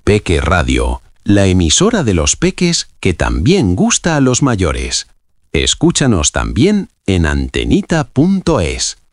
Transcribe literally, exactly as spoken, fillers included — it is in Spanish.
Peque Radio, la emisora de los peques que también gusta a los mayores. Escúchanos también en antenita punto es.